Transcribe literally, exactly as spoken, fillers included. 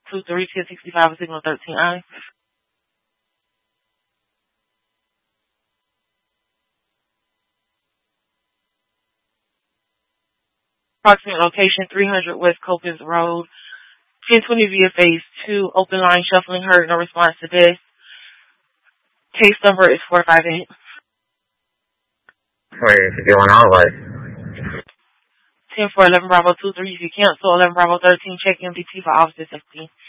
two three ten sixty-five, signal thirteen I. Approximate location three hundred West Copens Road. ten twenty via phase two. Open line shuffling heard. No response to this. Case number is four five eight. Wait, if you're doing all right. ten four eleven Bravo two three. If you cancel eleven Bravo thirteen, check M D T for officer safety.